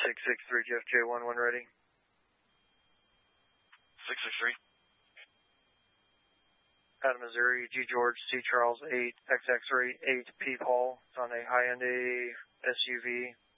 663 JFJ1 when ready. 663. Out of Missouri, G George, C Charles 8, XX-ray 8, P Paul. It's on a high-end SUV,